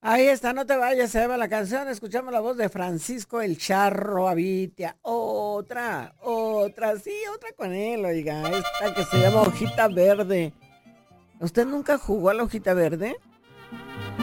Ahí está, no te vayas, se va la canción. Escuchamos la voz de Francisco el Charro Avitia. Sí, otra con él, oiga. Esta que se llama Hojita Verde. ¿Usted nunca jugó a la hojita verde?